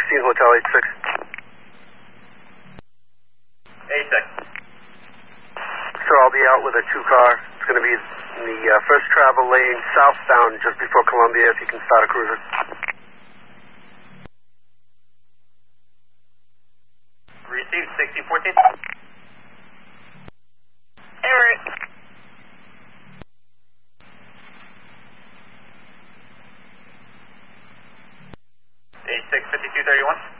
Hotel 86. 86. So I'll be out with a 2-car. It's going to be in the first travel lane, southbound, just before Columbia, if you can start a cruiser. Received 6014. Eric. 865231.